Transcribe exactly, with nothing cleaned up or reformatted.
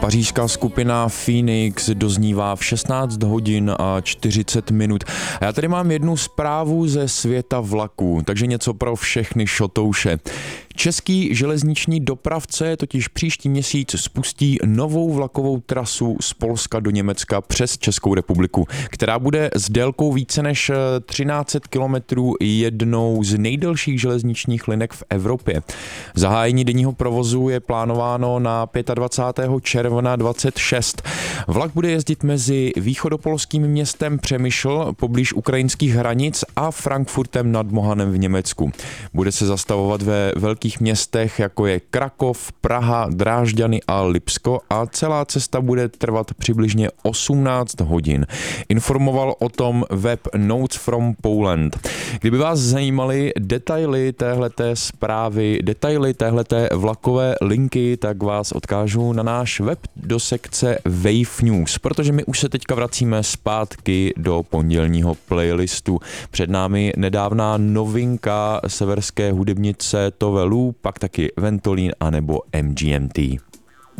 Pařížská skupina Phoenix doznívá v šestnáct hodin a čtyřicet minut. A já tady mám jednu zprávu ze světa vlaků, takže něco pro všechny šotouše. Český železniční dopravce totiž příští měsíc spustí novou vlakovou trasu z Polska do Německa přes Českou republiku, která bude s délkou více než třináct set kilometrů jednou z nejdelších železničních linek v Evropě. Zahájení denního provozu je plánováno na dvacátého pátého června dvacet šest. Vlak bude jezdit mezi východopolským městem Přemyšl poblíž ukrajinských hranic a Frankfurtem nad Mohanem v Německu. Bude se zastavovat ve velkých městech, jako je Krakov, Praha, Drážďany a Lipsko, a celá cesta bude trvat přibližně osmnáct hodin. Informoval o tom web Notes from Poland. Kdyby vás zajímaly detaily téhleté zprávy, detaily téhleté vlakové linky, tak vás odkážu na náš web do sekce Wave News, protože my už se teďka vracíme zpátky do pondělního playlistu. Před námi nedávná novinka severské hudebnice Tove Lo, pak taky Ventolin anebo M G M T.